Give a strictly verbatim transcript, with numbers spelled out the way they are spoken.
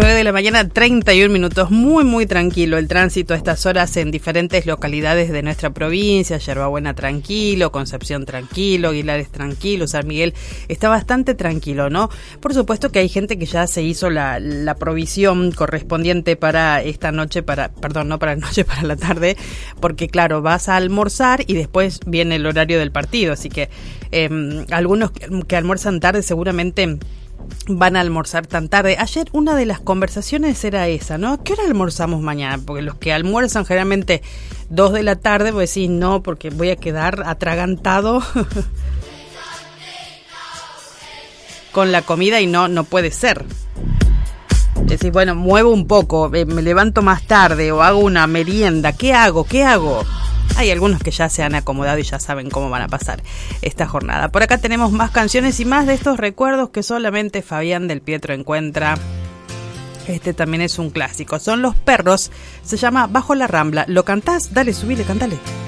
nueve de la mañana, treinta y un minutos. Muy, muy tranquilo el tránsito a estas horas en diferentes localidades de nuestra provincia. Yerbabuena tranquilo, Concepción tranquilo, Aguilares tranquilo, San Miguel está bastante tranquilo, ¿no? Por supuesto que hay gente que ya se hizo la, la provisión correspondiente para esta noche, para, perdón, no para la noche, para la tarde, porque claro, vas a almorzar y después viene el horario del partido, así que eh, algunos que, que almuerzan tarde seguramente van a almorzar tan tarde. Ayer una de las conversaciones era esa, ¿no? ¿Qué hora almorzamos mañana? Porque los que almuerzan generalmente dos de la tarde, pues decís, no, porque voy a quedar atragantado con la comida y no, no puede ser. Decís, bueno, muevo un poco, me levanto más tarde o hago una merienda. ¿Qué hago? ¿Qué hago? Hay algunos que ya se han acomodado y ya saben cómo van a pasar esta jornada. Por acá tenemos más canciones y más de estos recuerdos que solamente Fabián del Pietro encuentra. Este también es un clásico. Son Los Perros. Se llama Bajo la Rambla. ¿Lo cantás? Dale, subile, cantale.